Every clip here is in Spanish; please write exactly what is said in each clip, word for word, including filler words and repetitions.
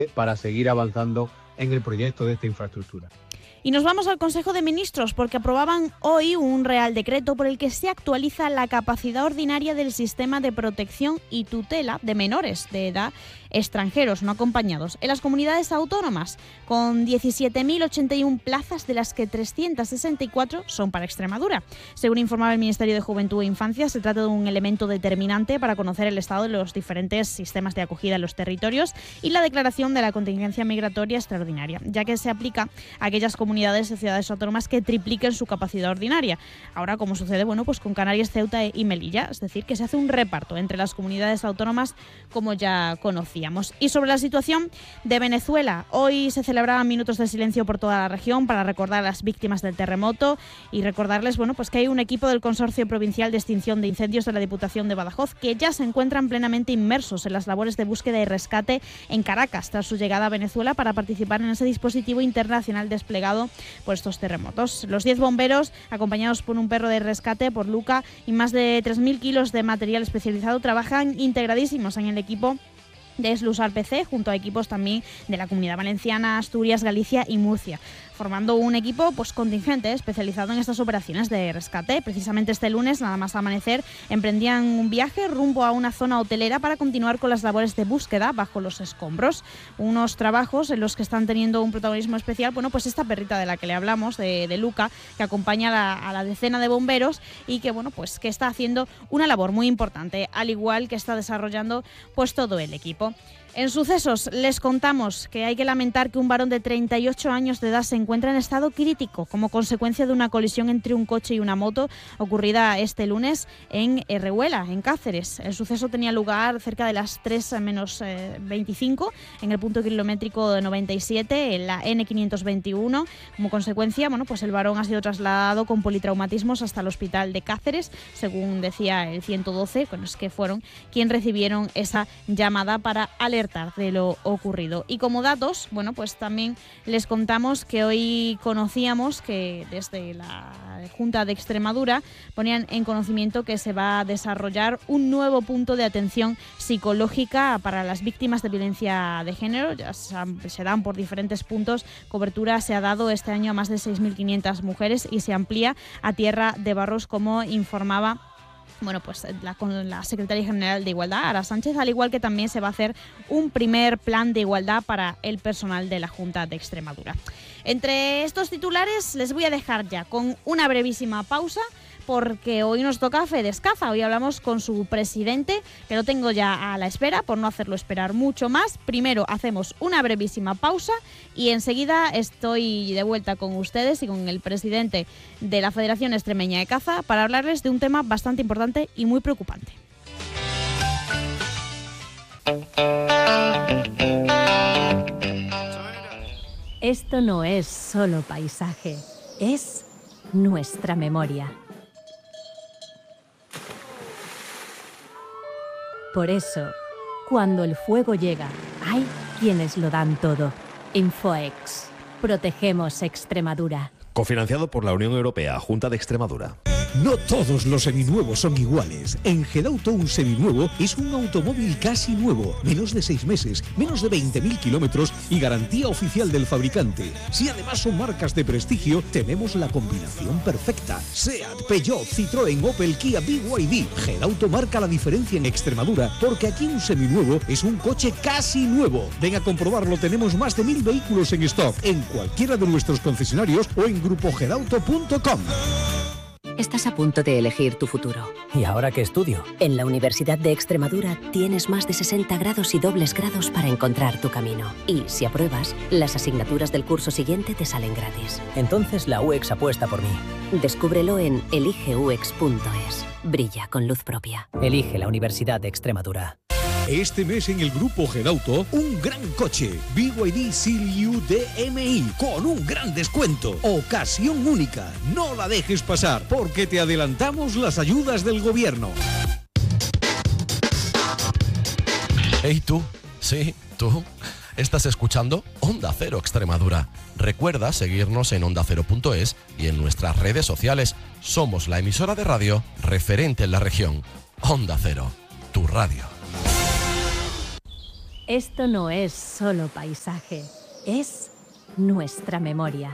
para seguir avanzando en el proyecto de esta infraestructura. Y nos vamos al Consejo de Ministros porque aprobaban hoy un Real Decreto por el que se actualiza la capacidad ordinaria del sistema de protección y tutela de menores de edad extranjeros no acompañados en las comunidades autónomas, con diecisiete mil ochenta y una plazas, de las que trescientas sesenta y cuatro son para Extremadura. Según informaba el Ministerio de Juventud e Infancia, se trata de un elemento determinante para conocer el estado de los diferentes sistemas de acogida en los territorios y la declaración de la contingencia migratoria extraordinaria, ya que se aplica a aquellas comunidades y ciudades autónomas que tripliquen su capacidad ordinaria. Ahora, como sucede bueno, pues con Canarias, Ceuta y Melilla, es decir, que se hace un reparto entre las comunidades autónomas, como ya conocíamos. Y sobre la situación de Venezuela, hoy se celebraban minutos de silencio por toda la región para recordar a las víctimas del terremoto y recordarles bueno, pues que hay un equipo del Consorcio Provincial de Extinción de Incendios de la Diputación de Badajoz que ya se encuentran plenamente inmersos en las labores de búsqueda y rescate en Caracas tras su llegada a Venezuela para participar en ese dispositivo internacional desplegado por estos terremotos. Los diez bomberos, acompañados por un perro de rescate, por Luca, y más de tres mil kilos de material especializado, trabajan integradísimos en el equipo de Eslusar P C, junto a equipos también de la Comunidad Valenciana, Asturias, Galicia y Murcia, formando un equipo pues contingente especializado en estas operaciones de rescate. Precisamente este lunes, nada más amanecer, emprendían un viaje rumbo a una zona hotelera para continuar con las labores de búsqueda bajo los escombros. Unos trabajos en los que están teniendo un protagonismo especial, bueno, pues esta perrita de la que le hablamos, de, de Luca, que acompaña a la, a la decena de bomberos y que, bueno, pues que está haciendo una labor muy importante, al igual que está desarrollando pues todo el equipo. En sucesos les contamos que hay que lamentar que un varón de treinta y ocho años de edad se encuentra en estado crítico como consecuencia de una colisión entre un coche y una moto ocurrida este lunes en Herrehuela, en Cáceres. El suceso tenía lugar cerca de las tres menos veinticinco en el punto kilométrico de noventa y siete, en la ene quinientos veintiuno. Como consecuencia, bueno, pues el varón ha sido trasladado con politraumatismos hasta el hospital de Cáceres, según decía el ciento doce, con los que fueron quienes recibieron esa llamada para alertar de lo ocurrido. Y como datos, bueno, pues también les contamos que hoy conocíamos que desde la Junta de Extremadura ponían en conocimiento que se va a desarrollar un nuevo punto de atención psicológica para las víctimas de violencia de género. Ya se dan por diferentes puntos. Cobertura se ha dado este año a más de seis mil quinientas mujeres y se amplía a Tierra de Barros, como informaba Bueno, pues la, con la Secretaria General de Igualdad, Ara Sánchez, al igual que también se va a hacer un primer plan de igualdad para el personal de la Junta de Extremadura. Entre estos titulares les voy a dejar ya con una brevísima pausa, porque hoy nos toca Fedescaza. Hoy hablamos con su presidente, que lo tengo ya a la espera, por no hacerlo esperar mucho más. Primero hacemos una brevísima pausa y enseguida estoy de vuelta con ustedes y con el presidente de la Federación Extremeña de Caza para hablarles de un tema bastante importante y muy preocupante. Esto no es solo paisaje, es nuestra memoria. Por eso, cuando el fuego llega, hay quienes lo dan todo. Infoex. Protegemos Extremadura. Cofinanciado por la Unión Europea, Junta de Extremadura. No todos los seminuevos son iguales. En Gedauto un seminuevo es un automóvil casi nuevo, menos de seis meses, menos de veinte mil kilómetros y garantía oficial del fabricante. Si además son marcas de prestigio, tenemos la combinación perfecta. SEAT, Peugeot, Citroën, Opel, Kia, B Y D. Gedauto marca la diferencia en Extremadura, porque aquí un seminuevo es un coche casi nuevo. Ven a comprobarlo, tenemos más de mil vehículos en stock, en cualquiera de nuestros concesionarios o en grupo gedauto punto com. Estás a punto de elegir tu futuro. ¿Y ahora qué estudio? En la Universidad de Extremadura tienes más de sesenta grados y dobles grados para encontrar tu camino. Y si apruebas, las asignaturas del curso siguiente te salen gratis. Entonces la U E X apuesta por mí. Descúbrelo en elige u ex punto es. Brilla con luz propia. Elige la Universidad de Extremadura. Este mes en el grupo Gedauto, un gran coche, B Y D Seal-U D M I, con un gran descuento. Ocasión única, no la dejes pasar, porque te adelantamos las ayudas del gobierno. Hey tú, sí, tú, ¿estás escuchando Onda Cero Extremadura? Recuerda seguirnos en onda cero punto es y en nuestras redes sociales. Somos la emisora de radio referente en la región. Onda Cero, tu radio. Esto no es solo paisaje, es nuestra memoria.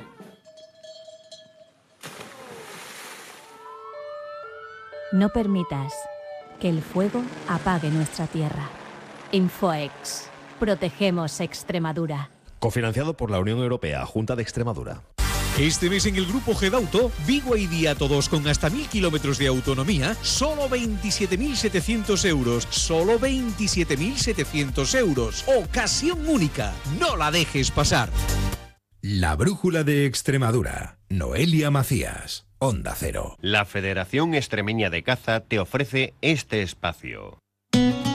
No permitas que el fuego apague nuestra tierra. Infoex. Protegemos Extremadura. Cofinanciado por la Unión Europea, Junta de Extremadura. Este mes en el grupo Gedauto, Vigo y Día Todos con hasta mil kilómetros de autonomía, solo veintisiete mil setecientos euros. Solo veintisiete mil setecientos euros. Ocasión única. No la dejes pasar. La brújula de Extremadura. Noelia Macías. Onda Cero. La Federación Extremeña de Caza te ofrece este espacio.